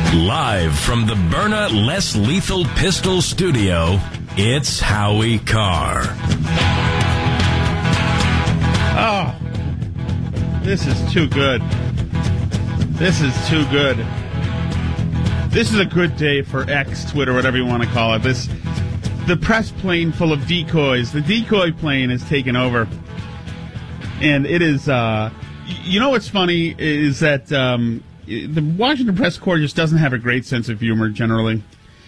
Live from the Byrna Less Lethal Pistol Studio, it's Howie Carr. Oh, this is too good. This is too good. This is a good day for X, Twitter, whatever you want to call it. The press plane full of decoys. The decoy plane has taken over. And it is, you know what's funny is that the Washington Press Corps just doesn't have a great sense of humor generally.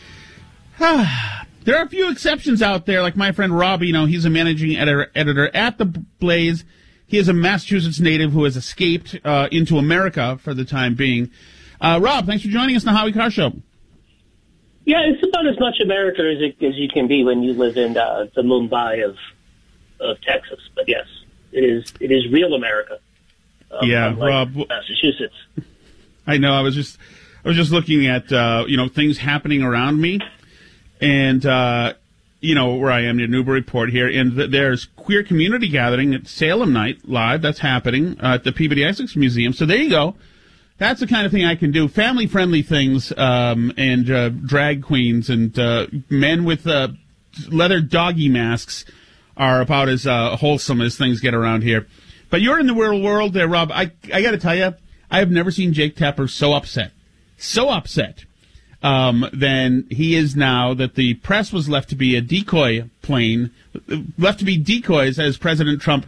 There are a few exceptions out there, like my friend Rob, he's a managing editor at The Blaze. He is a Massachusetts native who has escaped into America for the time being. Rob, thanks for joining us on the Howie Carr Show. Yeah, it's about as much America as you can be when you live in the Mumbai of Texas. But yes, it is real America. Yeah, Rob, Massachusetts. I know. I was just looking at things happening around me, and where I am near Newburyport here, and there's queer community gathering at Salem Night Live. That's happening at the Peabody Essex Museum. So there you go. That's the kind of thing I can do. Family-friendly things, and drag queens and men with leather doggy masks are about as wholesome as things get around here. But you're in the real world there, Rob. I got to tell you, I have never seen Jake Tapper so upset than he is now that the press was left to be a decoy plane, left to be decoys as President Trump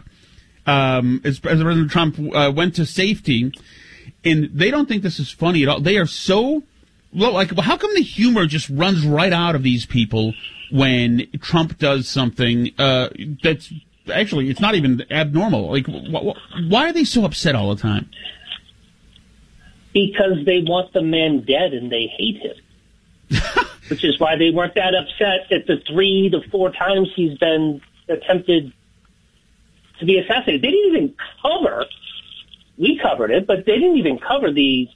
went to safety. And they don't think this is funny at all. They are so low. Like, how come the humor just runs right out of these people when Trump does something that's actually, it's not even abnormal? Like, why are they so upset all the time? Because they want the man dead and they hate him. Which is why they weren't that upset at the 3 to 4 times he's been attempted to be assassinated. They didn't even cover. We covered it, but they didn't even cover the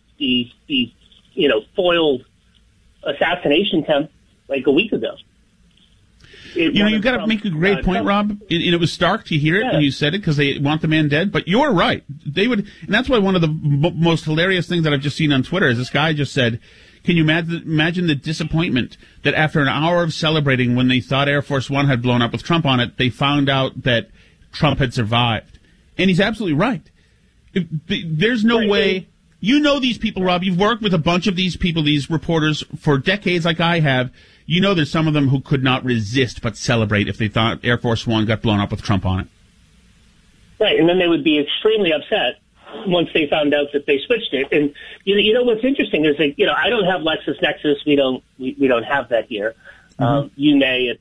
foiled assassination attempt like a week ago. You've got to make a great point, Rob. And it was stark to hear it when you said it because they want the man dead. But you're right. They would, and that's why one of the most hilarious things that I've just seen on Twitter is this guy just said, "Can you imagine the disappointment that after an hour of celebrating when they thought Air Force One had blown up with Trump on it, they found out that Trump had survived?" And he's absolutely right. There's no way. You know these people, Rob. You've worked with a bunch of these people, these reporters, for decades like I have. You know there's some of them who could not resist but celebrate if they thought Air Force One got blown up with Trump on it. Right, and then they would be extremely upset once they found out that they switched it. And you know what's interesting is that I don't have LexisNexis. We don't have that here. You may